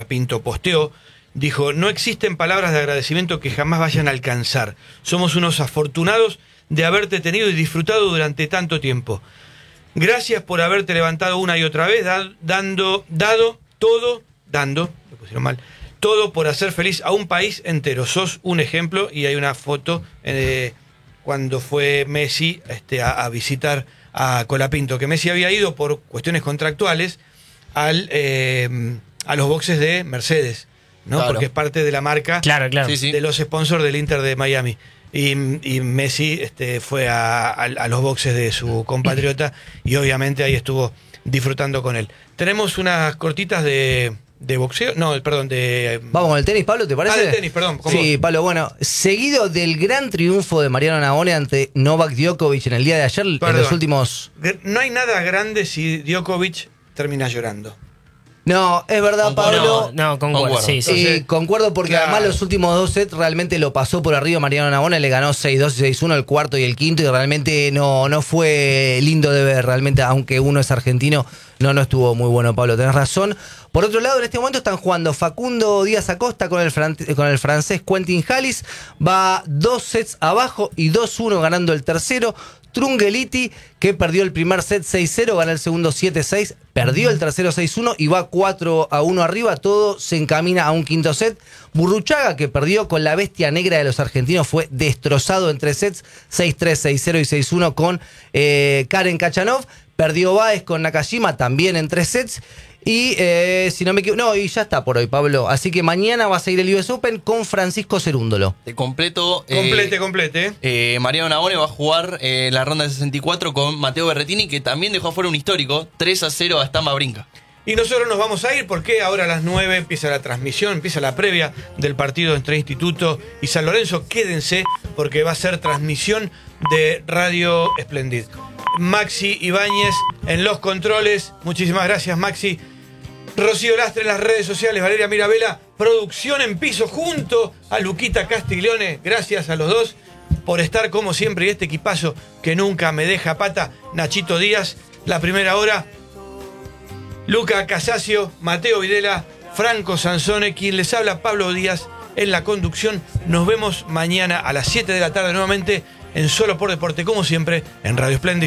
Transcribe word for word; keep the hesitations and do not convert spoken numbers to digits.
Colapinto posteó, dijo: no existen palabras de agradecimiento que jamás vayan a alcanzar. Somos unos afortunados de haberte tenido y disfrutado durante tanto tiempo. Gracias por haberte levantado una y otra vez, da, dando, dado todo, dando, lo pusieron mal, todo por hacer feliz a un país entero. Sos un ejemplo. Y hay una foto eh, cuando fue Messi este, a, a visitar a Colapinto, que Messi había ido por cuestiones contractuales al, eh, a los boxes de Mercedes, ¿no? Claro. Porque es parte de la marca, claro, claro. Sí, sí. de los sponsors del Inter de Miami. Y, y Messi este, fue a, a, a los boxes de su compatriota y obviamente ahí estuvo disfrutando con él. Tenemos unas cortitas de, de boxeo, no, perdón, de... Vamos con el tenis, Pablo, ¿te parece? Ah, de tenis, perdón. Sí, vos? Pablo, bueno, seguido del gran triunfo de Mariano Navone ante Novak Djokovic en el día de ayer, perdón. en los últimos... No hay nada grande si Djokovic termina llorando. No, es verdad, concuerdo. Pablo. No, no concuerdo. concuerdo. Sí, sí. Sí, Entonces, concuerdo porque claro. además los últimos dos sets realmente lo pasó por arriba Mariano Navone, le ganó seis dos y seis uno el cuarto y el quinto, y realmente no, no fue lindo de ver, realmente, aunque uno es argentino, no, no estuvo muy bueno, Pablo, tenés razón. Por otro lado, en este momento están jugando Facundo Díaz Acosta con el, fran con el francés Quentin Halys, va dos sets abajo y dos uno ganando el tercero. Trungeliti, que perdió el primer set seis cero, gana el segundo siete seis, perdió el tercero seis uno y va cuatro a uno arriba, todo se encamina a un quinto set. Burruchaga, que perdió con la bestia negra de los argentinos, fue destrozado en tres sets, seis tres, seis cero y seis uno con eh, Karen Khachanov. Perdió Báez con Nakajima también en tres sets. Y eh, si no me equivoco, no, y ya está por hoy, Pablo. Así que mañana va a seguir el U S Open con Francisco Cerúndolo. Te completo. Complete, eh, complete. Eh, Mariano Navone va a jugar eh, la ronda de sesenta y cuatro con Matteo Berrettini, que también dejó afuera un histórico, tres a cero a Stamba Brinca. Y nosotros nos vamos a ir porque ahora a las nueve empieza la transmisión, empieza la previa del partido entre Instituto y San Lorenzo. Quédense porque va a ser transmisión de Radio Splendid. Maxi Ibáñez en los controles. Muchísimas gracias, Maxi. Rocío Lastre en las redes sociales, Valeria Mirabella, producción en piso junto a Luquita Castiglione. Gracias a los dos por estar como siempre y este equipazo que nunca me deja pata. Nachito Díaz, la primera hora. Luca Casasio, Mateo Videla, Franco Sansone, quien les habla, Pablo Díaz en la conducción. Nos vemos mañana a las siete de la tarde nuevamente en Solo por Deporte, como siempre, en Radio Splendid.